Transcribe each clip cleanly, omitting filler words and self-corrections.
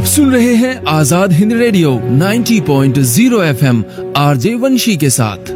आप सुन रहे हैं Azad Hind radio 90.0 FM RJ वंशी के साथ।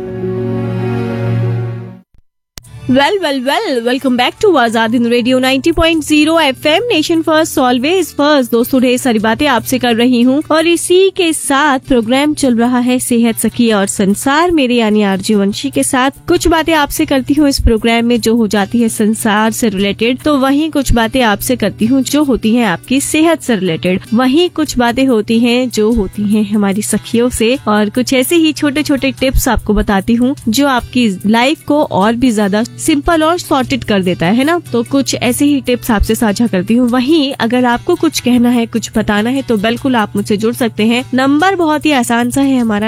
Welcome back to Azad Hind radio 90.0 FM nation first always first. दोस्तों, ढेर सारी बातें आपसे कर रही हूँ और इसी के साथ प्रोग्राम चल रहा है सेहत सखी और संसार मेरे यानी आरजे वंशी के साथ। कुछ बातें आपसे करती हूँ इस प्रोग्राम में जो हो जाती है संसार से रिलेटेड, तो वहीं कुछ बातें आपसे करती हूँ जो होती है आपकी सेहत से रिलेटेड। वहीं कुछ बातें होती हैं जो होती हैं हमारी सखियों से, और कुछ ऐसे ही छोटे छोटे टिप्स आपको बताती हूँ जो आपकी लाइफ को और भी ज्यादा सिंपल और सॉर्टेड कर देता है ना। तो कुछ ऐसे ही टिप्स आपसे साझा करती हूँ। वहीं अगर आपको कुछ कहना है, कुछ बताना है, तो बिल्कुल आप मुझसे जुड़ सकते हैं। नंबर बहुत ही आसान सा है हमारा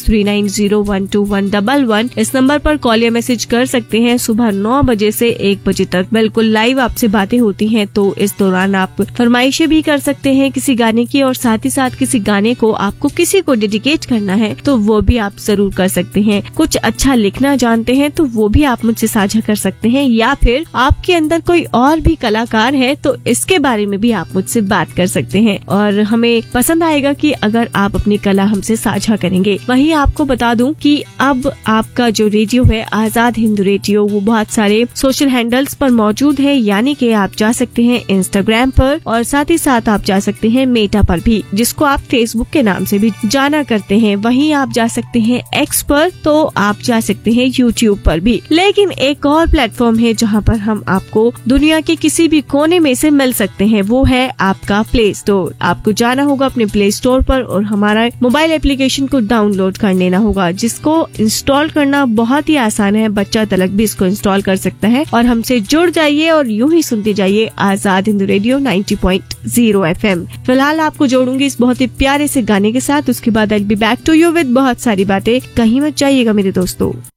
9639012111। इस नंबर पर कॉल या मैसेज कर सकते हैं। सुबह 9 बजे से 1 बजे तक बिल्कुल लाइव आपसे बातें होती हैं। तो इस दौरान आप फरमाइशें भी कर सकते हैं किसी गाने की, और साथ ही साथ किसी गाने को आपको किसी को डेडिकेट करना है तो वो भी आप जरूर कर सकते हैं। कुछ अच्छा लिखना जानते हैं तो वो भी आप मुझसे साझा कर सकते हैं, या फिर आपके अंदर कोई और भी कलाकार है तो इसके बारे में भी आप मुझसे बात कर सकते हैं, और हमें पसंद आएगा कि अगर आप अपनी कला हमसे साझा करेंगे। वहीं आपको बता दूं कि अब आपका जो रेडियो है आजाद हिंद रेडियो, वो बहुत सारे सोशल हैंडल्स पर मौजूद है। यानी कि आप जा सकते हैं इंस्टाग्राम पर, और साथ ही साथ आप जा सकते हैं मेटा पर भी, जिसको आप फेसबुक के नाम से भी जाना करते हैं। वहीं आप जा सकते हैं एक्स पर, तो आप जा सकते हैं यूट्यूब पर भी। लेकिन एक और प्लेटफॉर्म है जहां पर हम आपको दुनिया के किसी भी कोने में से मिल सकते हैं, वो है आपका प्ले स्टोर। आपको जाना होगा अपने प्ले स्टोर पर और हमारा मोबाइल एप्लीकेशन को डाउनलोड कर लेना होगा, जिसको इंस्टॉल करना बहुत ही आसान है। बच्चा तलक भी इसको इंस्टॉल कर सकता है, और हमसे जुड़ जाइए और यूं ही सुनते जाइए आजाद हिंद रेडियो 90.0 FM। फिलहाल आपको जोड़ूंगी इस बहुत ही प्यारे से गाने के साथ। उसके बाद I will be back to you with बहुत सारी बातें। कहीं मत जाइएगा मेरे दोस्तों।